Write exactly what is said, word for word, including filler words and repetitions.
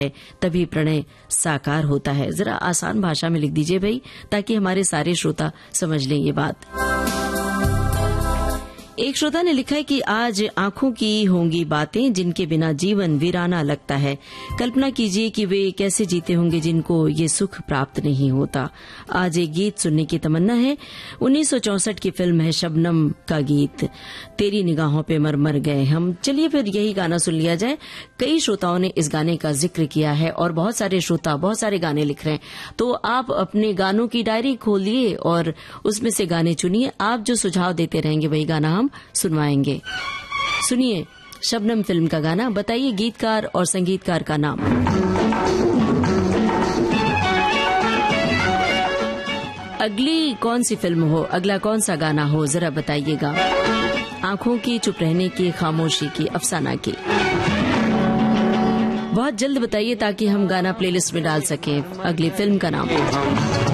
तभी प्रणय साकार होता है। जरा आसान भाषा में लिख दीजिए भाई, ताकि हमारे सारे श्रोता समझ लें ये बात। एक श्रोता ने लिखा है कि आज आंखों की होंगी बातें जिनके बिना जीवन वीराना लगता है। कल्पना कीजिए कि वे कैसे जीते होंगे जिनको ये सुख प्राप्त नहीं होता। आज एक गीत सुनने की तमन्ना है। उन्नीस सौ चौसठ की फिल्म है शबनम का गीत, तेरी निगाहों पे मर मर गए हम। चलिए फिर यही गाना सुन लिया जाए। कई श्रोताओं ने इस गाने का जिक्र किया है और बहुत सारे श्रोता बहुत सारे गाने लिख रहे हैं, तो आप अपने गानों की डायरी खोलिए और उसमें से गाने चुनिए। आप जो सुझाव देते रहेंगे वही गाना हम सुनवाएंगे। सुनिए शबनम फिल्म का गाना, बताइए गीतकार और संगीतकार का नाम। अगली कौन सी फिल्म हो, अगला कौन सा गाना हो, जरा बताइएगा। आंखों की, चुप रहने की, खामोशी की, अफसाना की। बहुत जल्द बताइए ताकि हम गाना प्लेलिस्ट में डाल सकें। अगली फिल्म का नाम